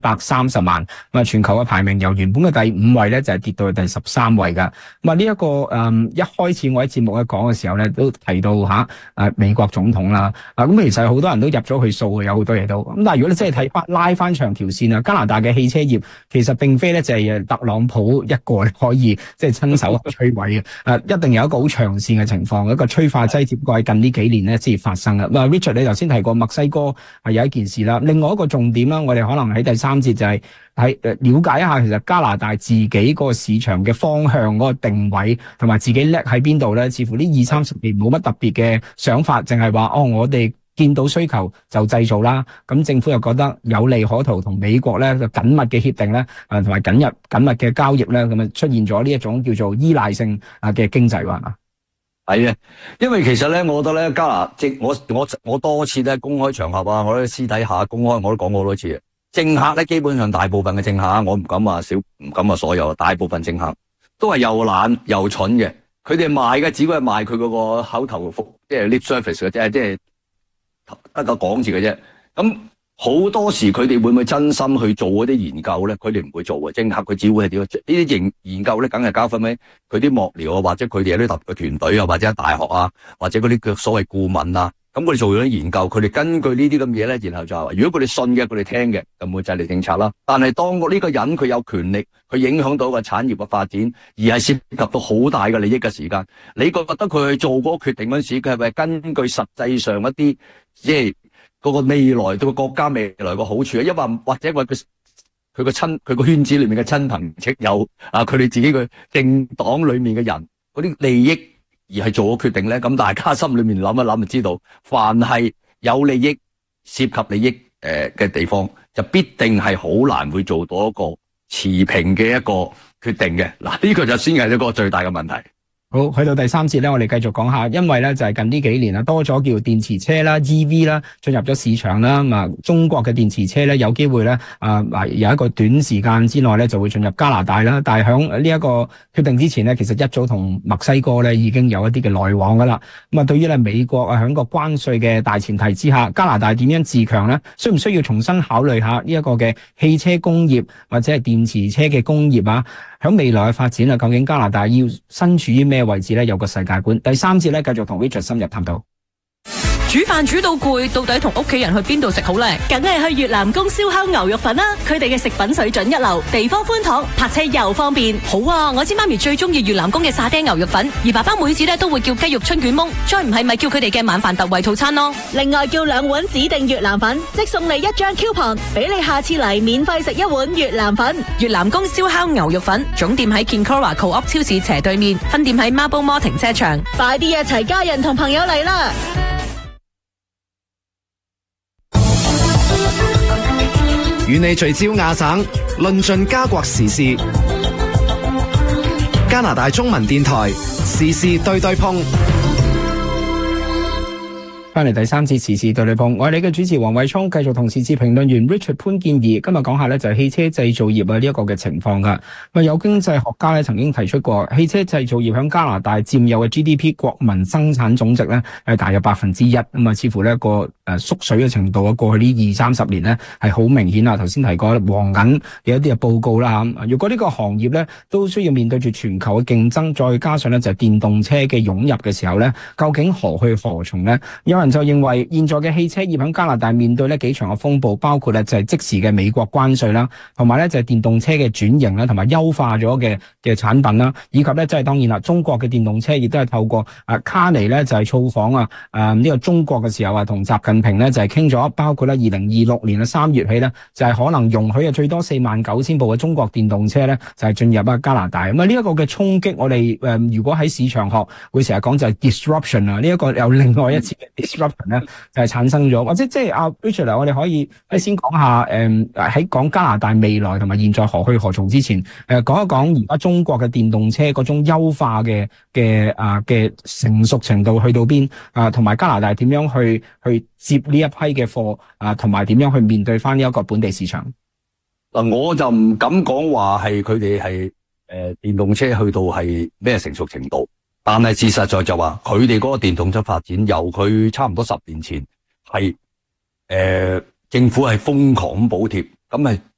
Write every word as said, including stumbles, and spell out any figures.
百三十萬。咁啊，全球嘅排名由原本嘅第五位咧，就係跌到去第十三位噶。咁啊，呢一個誒，一開始我喺節目咧講嘅時候咧，都提到吓誒美國總統啦。啊，咁其實好多人都入咗去數嘅，有好多嘢都。咁但係如果你真係睇翻拉翻長條線啊，加拿大嘅汽車業其實並非咧就係特朗普一個可以即係親手摧毀嘅。誒，一定有一個好長線嘅情況，一個催化劑只不過係近呢幾年咧先至發生嘅。咁啊 ，Richard 你頭先提過墨西哥係有一件事啦，另外一個重點啦，我哋可能喺第三節就係喺誒了解一下，其實加拿大自己嗰個市場嘅方向、嗰個定位同埋自己叻喺邊度咧，似乎呢二三十年冇乜特別嘅想法，淨係話哦，我哋見到需求就製造啦。咁政府又覺得有利可圖，同美國咧就緊密嘅協定咧，誒同埋緊入緊密嘅交易咧，咁啊出現咗呢一種叫做依賴性啊嘅經濟喎。 係啊，因為其實咧，我覺得咧，加拿即我我我多次咧公開場合啊，我喺私底下公開我都講過好多次。政客咧，基本上大部分嘅政客，我唔敢話少，唔敢話所有，大部分政客都係又懶又蠢嘅。佢哋賣嘅只不過係賣佢嗰個口頭服，即係 lip service 嘅啫，即係得個講字嘅啫。咁好多時佢哋會唔會真心去做嗰啲研究咧？佢哋唔會做嘅。政客佢只會係點？呢啲研研究咧，梗係交翻俾佢啲幕僚啊，或者佢哋有啲特別嘅團隊啊，或者大學啊，或者嗰啲叫所謂顧問啊。咁佢哋做咗啲研究，佢哋根據呢啲咁嘢咧，然後就話，如果佢哋信嘅，佢哋聽嘅，就會制定政策啦。但係當呢個人佢有權力，佢影響到個產業嘅發展，而係涉及到好大嘅利益嘅時間，你覺得佢去做嗰個決定嗰陣時，佢係咪根據實際上一啲即係嗰個未來對個國家未來個好處啊？因為或者話佢佢個親佢個圈子裏面嘅親朋戚友啊，佢哋自己嘅政黨裏面嘅人嗰啲利益，而係做個決定咧，咁大家心裏面諗一諗就知道，凡係有利益涉及利益誒嘅地方，就必定係好難會做到一個持平嘅一個決定嘅。嗱，呢個就先係一個最大嘅問題。 好，去到第三節咧，我哋繼續講下，因為咧就係近呢幾年啊，多咗叫電池車啦 E V 啦進入咗市場啦。咁啊，中國嘅電池車咧有機會咧啊，有一個短時間之內咧就會進入加拿大啦。但係響呢一個決定之前咧，其實一早同墨西哥咧已經有一啲嘅來往噶啦。咁啊，對於咧美國啊響個關稅嘅大前提之下，加拿大點樣自強咧？需唔需要重新考慮下呢一個嘅汽車工業或者係電池車嘅工業啊？響未來嘅發展啊，究竟加拿大要身處於咩位置咧？有個世界觀。第三節咧，繼續同 Richard 深入探討。 煮飯煮到攰，到底同屋企人去邊度食好呢？ 梗係去越南公燒烤牛肉粉啦！佢哋嘅食品水準一流，地方寬敞，泊車又方便。 好啊！我知媽咪最中意越南公嘅沙爹牛肉粉，而爸爸每次咧都會叫雞肉春卷檬，再唔係咪叫佢哋嘅晚飯特惠套餐咯。 另外叫兩碗指定越南粉，即送你一張 coupon，俾你下次嚟免費食一碗越南粉。 越南公燒烤牛肉粉總店喺 Kinkora Co-op 超市斜對面，分店喺 Marble Mall 停車場。 快啲一齊家人同朋友嚟啦！ 與你聚焦亞省，論盡加國時事。加拿大中文電台時事對對碰。 翻嚟第三次時事對對碰，我係你嘅主持黃偉聰，繼續同時事評論員 Richard 潘建儀，今日講下咧就係汽車製造業啊呢一個嘅情況噶。咁有經濟學家咧曾經提出過，汽車製造業響加拿大佔有嘅 G D P 國民生產總值咧係大約百分之一，咁啊似乎呢一個誒縮水嘅程度啊，過去呢二三十年咧係好明顯啊。頭先提過黃銀有一啲嘅報告啦吓，如果呢個行業咧都需要面對住全球嘅競爭，再加上咧就係電動車嘅湧入嘅時候咧，究竟何去何從咧？因為人就認為現在嘅汽車業喺加拿大面對呢幾場嘅風暴，包括咧就係即時嘅美國關稅啦，同埋咧就係電動車嘅轉型啦，同埋優化咗嘅嘅產品啦，以及咧即係當然啦，中國嘅電動車亦都係透過啊卡尼咧就係造訪啊誒呢個中國嘅時候啊，同習近平咧就係傾咗，包括咧二零二六年嘅三月起咧就係可能容許啊最多四萬九千部嘅中國電動車咧就係進入啊加拿大。咁啊呢一個嘅衝擊，我哋誒如果喺市場學會成日講就係 disruption 啊，呢一個有另外一次嘅 disruption 咧就係產生咗，或者即係阿 Richard 我哋可以先講下誒喺講加拿大未來同埋現在何去何從之前，誒講一講而家中國嘅電動車嗰種優化嘅嘅啊嘅成熟程度去到邊啊，同埋加拿大點樣去去接呢一批嘅貨啊，同埋點樣去面對翻呢一個本地市場。 嗱，我就唔敢講話係佢哋係誒電動車去到係咩成熟程度。但係事實上就話佢哋嗰個電動車發展由佢差唔多十年前係誒、呃、政府係瘋狂咁補貼，咁係